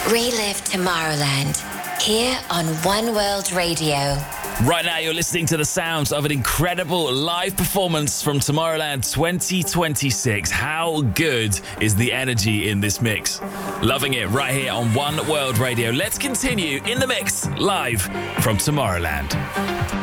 Relive Tomorrowland here on One World Radio. Right now, you're listening to the sounds of an incredible live performance from Tomorrowland 2026. How good is the energy in this mix? Loving it right here on One World Radio. Let's continue in the mix live from Tomorrowland.